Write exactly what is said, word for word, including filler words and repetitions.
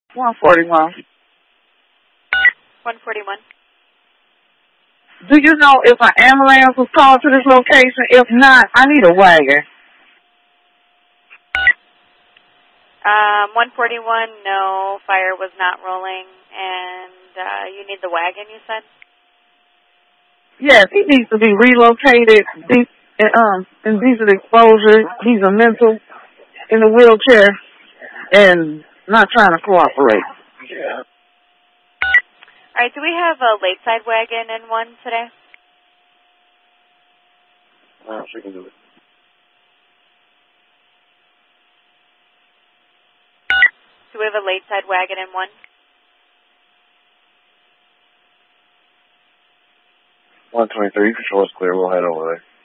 one forty-one. one forty-one. Do you know if an ambulance was called to this location? If not, I need a wagon. Um, one forty-one, no, fire was not rolling, and uh, you need the wagon, you said? Yes, he needs to be relocated. These, um, indecent exposure. He's a mental in a wheelchair and not trying to cooperate. Yeah. All right, do we have a Lakeside wagon in one today? No, she can do it. Do we have a Lakeside wagon in one? one twenty-three, for sure it's clear. We'll head over there.